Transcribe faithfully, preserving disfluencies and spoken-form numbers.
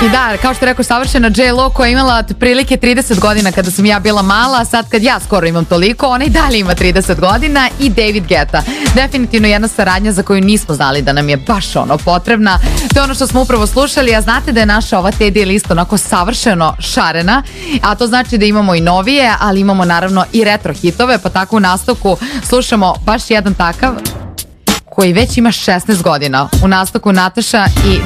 Da, kao što rekao, savršena J Lo koja je imala prilike trideset godina kada sam ja bila mala, a sad kad ja skoro imam toliko, ona i dalje ima trideset godina, i David Guetta. Definitivno jedna saradnja za koju nismo znali da nam je baš ono potrebna. To je ono što smo upravo slušali, a znate da je naša ova Teddy lista onako savršeno šarena, a to znači da imamo i novije, ali imamo naravno i retro hitove, pa tako u nastavku slušamo baš jedan takav koji već ima šesnaest godina. U nastavku Nataša i